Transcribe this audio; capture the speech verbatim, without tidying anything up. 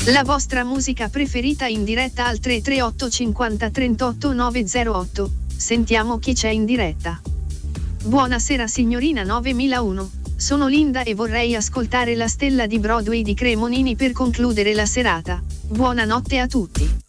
La vostra musica preferita in diretta al tre tre otto cinquanta trentotto novecentotto. Sentiamo chi c'è in diretta. Buonasera signorina novemilauno. Sono Linda e vorrei ascoltare La stella di Broadway di Cremonini per concludere la serata. Buonanotte a tutti.